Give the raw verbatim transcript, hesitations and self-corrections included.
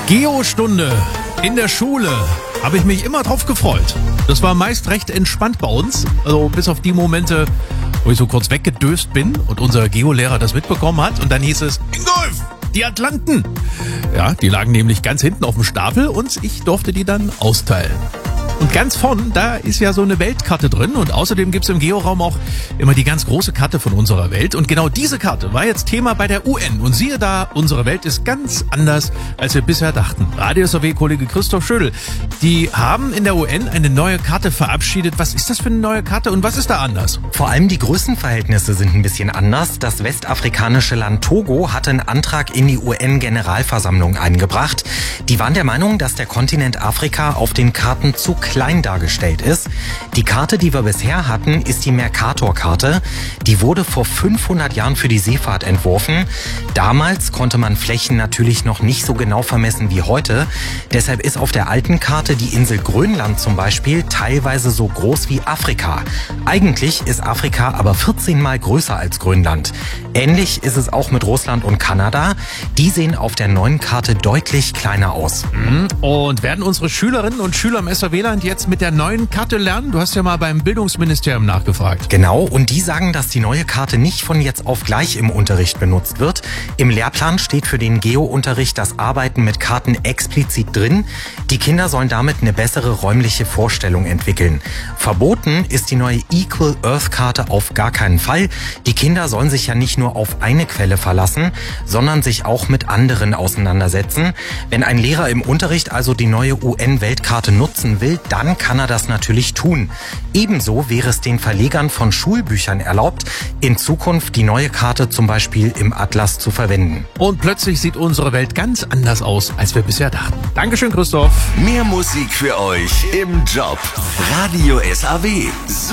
Geostunde in der Schule. Habe ich mich immer drauf gefreut. Das war meist recht entspannt bei uns. Also bis auf die Momente, wo ich so kurz weggedöst bin und unser Geolehrer das mitbekommen hat. Und dann hieß es, Ingolf, die Atlanten. Ja, die lagen nämlich ganz hinten auf dem Stapel und ich durfte die dann austeilen. Und ganz vorn, da ist ja so eine Weltkarte drin und außerdem gibt's im Georaum auch immer die ganz große Karte von unserer Welt. Und genau diese Karte war jetzt Thema bei der U N. Und siehe da, unsere Welt ist ganz anders, als wir bisher dachten. Radio S A W-Kollege Christoph Schödel, die haben in der U N eine neue Karte verabschiedet. Was ist das für eine neue Karte und was ist da anders? Vor allem die Größenverhältnisse sind ein bisschen anders. Das westafrikanische Land Togo hatte einen Antrag in die U N-Generalversammlung eingebracht. Die waren der Meinung, dass der Kontinent Afrika auf den Karten zu klein dargestellt ist. Die Karte, die wir bisher hatten, ist die Mercator-Karte. Die wurde vor fünfhundert Jahren für die Seefahrt entworfen. Damals konnte man Flächen natürlich noch nicht so genau vermessen wie heute. Deshalb ist auf der alten Karte die Insel Grönland zum Beispiel teilweise so groß wie Afrika. Eigentlich ist Afrika aber vierzehn Mal größer als Grönland. Ähnlich ist es auch mit Russland und Kanada. Die sehen auf der neuen Karte deutlich kleiner aus. Und werden unsere Schülerinnen und Schüler im S A W-Land jetzt mit der neuen Karte lernen? Du hast ja mal beim Bildungsministerium nachgefragt. Genau, und die sagen, dass die neue Karte nicht von jetzt auf gleich im Unterricht benutzt wird. Im Lehrplan steht für den Geo-Unterricht das Arbeiten mit Karten explizit drin. Die Kinder sollen damit eine bessere räumliche Vorstellung entwickeln. Verboten ist die neue Equal Earth-Karte auf gar keinen Fall. Die Kinder sollen sich ja nicht nur auf eine Quelle verlassen, sondern sich auch mit anderen auseinandersetzen. Wenn ein Lehrer im Unterricht also die neue U N-Weltkarte nutzen will, dann kann er das natürlich tun. Ebenso wäre es den Verlegern von Schulbüchern erlaubt, in Zukunft die neue Karte zum Beispiel im Atlas zu verwenden. Und plötzlich sieht unsere Welt ganz anders aus, als wir bisher dachten. Dankeschön, Christoph. Mehr Musik für euch im Job. Radio S A W.